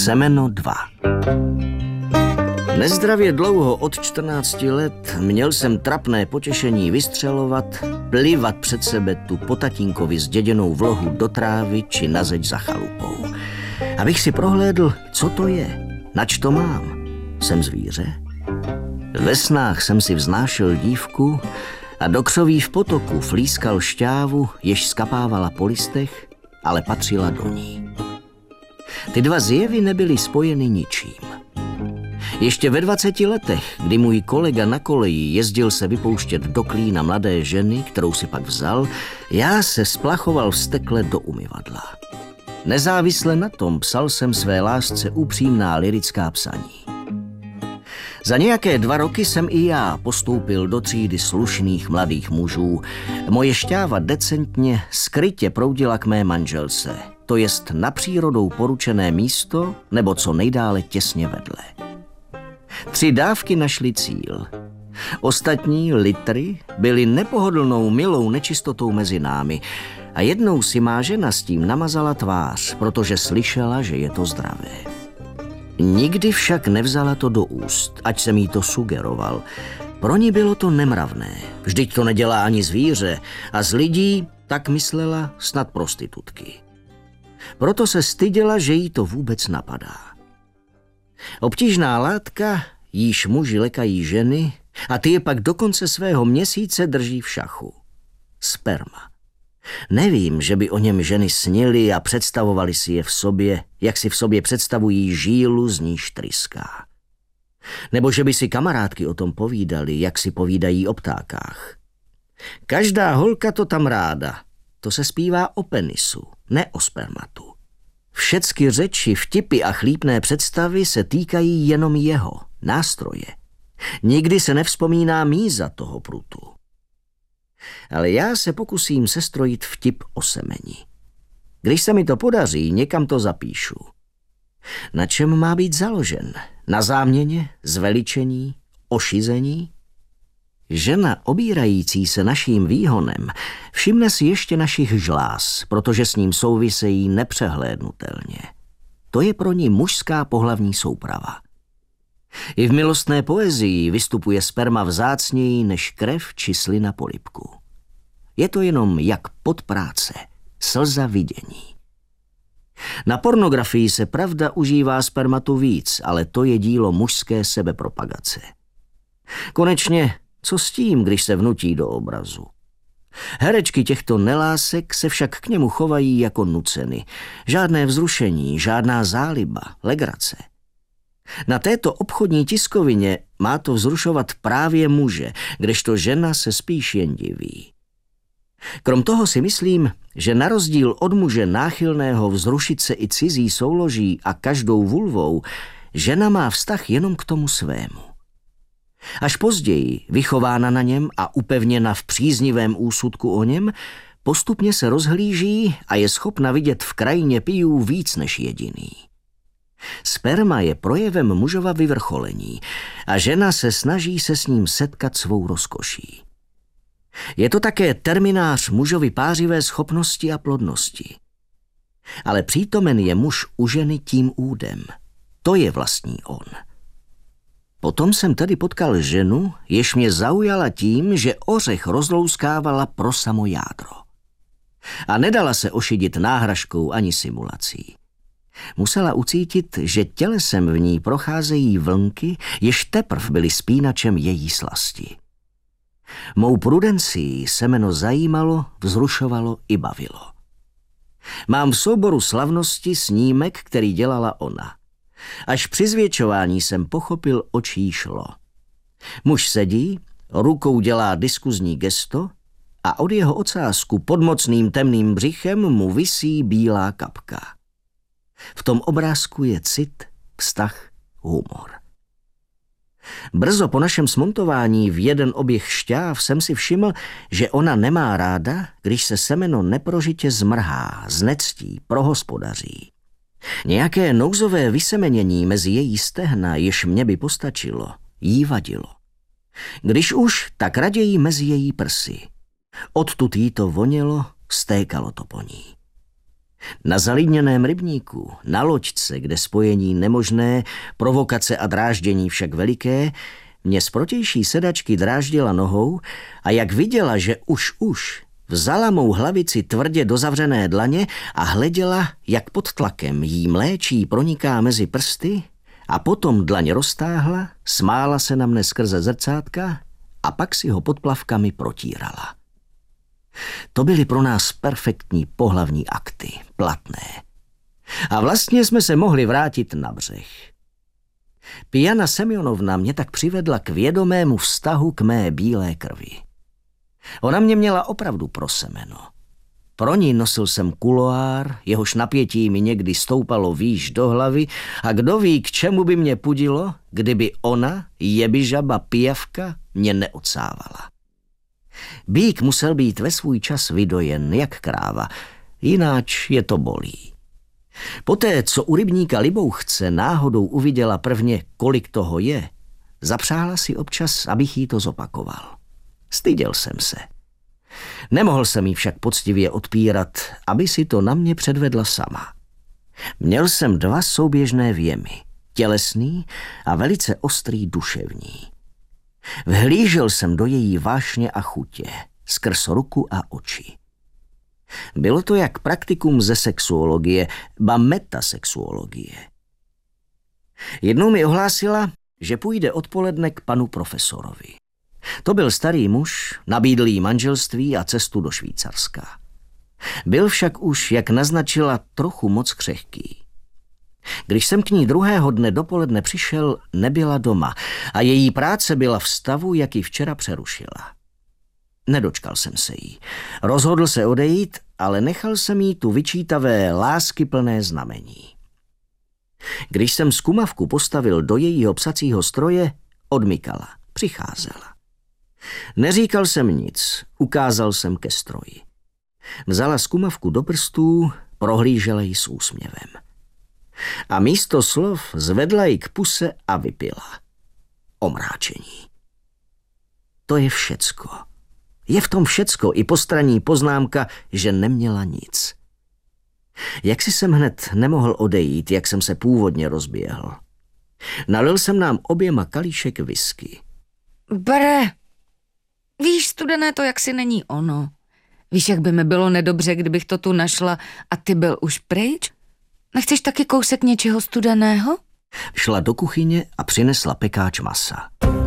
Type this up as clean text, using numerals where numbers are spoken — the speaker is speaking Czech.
Semeno 2. Nezdravě dlouho od 14 let měl jsem trapné potěšení vystřelovat, plivat před sebe tu po tatínkovi zděděnou vlohu do trávy či na zeď za chalupou. Abych si prohlédl, co to je, nač to mám. Jsem zvíře? Ve snách jsem si vznášel dívku a do křoví v potoku flískal šťávu, jež skapávala po listech, ale patřila do ní. Ty dva zjevy nebyly spojeny ničím. Ještě ve 20 letech, kdy můj kolega na koleji jezdil se vypouštět do klína mladé ženy, kterou si pak vzal, já se splachoval vztekle do umyvadla. Nezávisle na tom psal jsem své lásce upřímná lyrická psaní. Za nějaké 2 roky jsem i já postoupil do třídy slušných mladých mužů. Moje šťáva decentně, skrytě proudila k mé manželce, to jest na přírodou poručené místo, nebo co nejdále těsně vedle. 3 dávky našly cíl. Ostatní litry byly nepohodlnou milou nečistotou mezi námi a jednou si má žena s tím namazala tvář, protože slyšela, že je to zdravé. Nikdy však nevzala to do úst, ať jsem jí to sugeroval. Pro ní bylo to nemravné, vždyť to nedělá ani zvíře a z lidí, tak myslela, snad prostitutky. Proto se styděla, že jí to vůbec napadá. Obtížná látka, jíž muži lekají ženy a ty je pak do konce svého měsíce drží v šachu. Sperma. Nevím, že by o něm ženy snily a představovali si je v sobě, jak si v sobě představují žílu, z níž tryská. Nebo že by si kamarádky o tom povídali, jak si povídají o ptákách. Každá holka to tam ráda. To se zpívá o penisu, ne o spermatu. Všecky řeči, vtipy a chlípné představy se týkají jenom jeho, nástroje. Nikdy se nevzpomíná míza toho prutu. Ale já se pokusím sestrojit vtip o semeni. Když se mi to podaří, někam to zapíšu. Na čem má být založen? Na záměně, zveličení, ošizení? Žena obírající se naším výhonem všimne si ještě našich žláz, protože s ním souvisejí nepřehlédnutelně. To je pro ní mužská pohlavní souprava. I v milostné poezii vystupuje sperma vzácněji než krev či slina polibku. Je to jenom jak podpráce, slza vidění. Na pornografii se pravda užívá spermatu víc, ale to je dílo mužské sebepropagace. Konečně, co s tím, když se vnutí do obrazu? Herečky těchto nelásek se však k němu chovají jako nuceny. Žádné vzrušení, žádná záliba, legrace. Na této obchodní tiskovině má to vzrušovat právě muže, kdežto žena se spíš jen diví. Krom toho si myslím, že na rozdíl od muže náchylného vzrušit se i cizí souloží a každou vulvou, žena má vztah jenom k tomu svému. Až později, vychována na něm a upevněna v příznivém úsudku o něm, postupně se rozhlíží a je schopna vidět v krajině pijů víc než jediný. Sperma je projevem mužova vyvrcholení a žena se snaží se s ním setkat svou rozkoší. Je to také terminář mužovy pářivé schopnosti a plodnosti. Ale přítomen je muž u ženy tím údem. To je vlastní on. Potom jsem tedy potkal ženu, jež mě zaujala tím, že ořech rozlouskávala pro samo jádro. A nedala se ošidit náhražkou ani simulací. Musela ucítit, že tělesem v ní procházejí vlnky, jež teprv byly spínačem její slasti. Mou prudencii semeno zajímalo, vzrušovalo i bavilo. Mám v souboru slavnosti snímek, který dělala ona. Až při zvětšování jsem pochopil, o čí šlo. Muž sedí, rukou dělá diskuzní gesto a od jeho ocásku pod mocným temným břichem mu visí bílá kapka. V tom obrázku je cit, vztah, humor. Brzo po našem smontování v jeden oběh šťáv jsem si všiml, že ona nemá ráda, když se semeno neprožitě zmrhá, znectí, prohospodaří. Nějaké nouzové vysemenění mezi její stehna, jež mě by postačilo, jí vadilo. Když už, tak raději mezi její prsy. Odtud jí to vonělo, stékalo to po ní. Na zalidněném rybníku, na loďce, kde spojení nemožné, provokace a dráždění však veliké, mě z protější sedačky dráždila nohou a jak viděla, že už, vzala mou hlavici tvrdě do zavřené dlaně a hleděla, jak pod tlakem jí mléčí proniká mezi prsty a potom dlaň roztáhla, smála se na mne skrze zrcátka a pak si ho pod plavkami protírala. To byly pro nás perfektní pohlavní akty, platné. A vlastně jsme se mohli vrátit na břeh. Pijana Semjonovna mě tak přivedla k vědomému vztahu k mé bílé krvi. Ona mě měla opravdu pro semeno. Pro ní nosil jsem kuloár, jehož napětí mi někdy stoupalo výš do hlavy a kdo ví, k čemu by mě pudilo, kdyby ona, jebižaba pijavka, mě neodsávala. Býk musel být ve svůj čas vydojen jak kráva, jináč je to bolí. Poté, co u rybníka Libouchce náhodou uviděla prvně, kolik toho je, zapřála si občas, abych jí to zopakoval. Styděl jsem se. Nemohl jsem jí však poctivě odpírat, aby si to na mě předvedla sama. Měl jsem 2 souběžné věmy, tělesný a velice ostrý duševní. Vhlížel jsem do její vášně a chutě, skrz ruku a oči. Bylo to jak praktikum ze sexuologie, ba metasexuologie. Jednou mi ohlásila, že půjde odpoledne k panu profesorovi. To byl starý muž, nabídl jí manželství a cestu do Švýcarska. Byl však už, jak naznačila, trochu moc křehký. Když jsem k ní druhého dne dopoledne přišel, nebyla doma a její práce byla v stavu, jak ji včera přerušila. Nedočkal jsem se jí. Rozhodl se odejít, ale nechal jsem jí tu vyčítavé láskyplné znamení. Když jsem skumavku postavil do jejího psacího stroje, odmykala, přicházela. Neříkal jsem nic, ukázal jsem ke stroji. Vzala skumavku do prstů, prohlížela ji s úsměvem. A místo slov zvedla ji k puse a vypila. Omráčení. To je všecko. Je v tom všecko i postranní poznámka, že neměla nic. Jaksi jsem hned nemohl odejít, jak jsem se původně rozběhl. Nalil jsem nám oběma kalíšek whisky. Bre, víš, Studené, to jaksi není ono. Víš, jak by mi bylo nedobře, kdybych to tu našla a ty byl už pryč? Nechceš taky kousek něčeho studeného? Šla do kuchyně a přinesla pekáč masa.